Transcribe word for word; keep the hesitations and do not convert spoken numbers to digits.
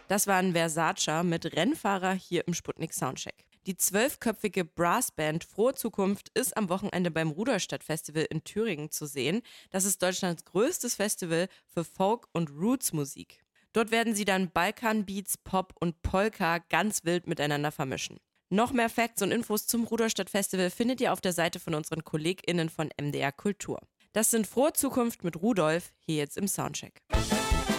Das waren Versace mit Rennfahrer hier im Sputnik Soundcheck. Die zwölfköpfige Brassband Frohe Zukunft ist am Wochenende beim Ruderstadt Festival in Thüringen zu sehen. Das ist Deutschlands größtes Festival für Folk- und Roots-Musik. Dort werden sie dann Balkan-Beats, Pop und Polka ganz wild miteinander vermischen. Noch mehr Facts und Infos zum Ruderstadt Festival findet ihr auf der Seite von unseren KollegInnen von M D R Kultur. Das sind Frohe Zukunft mit Rudolf, hier jetzt im Soundcheck.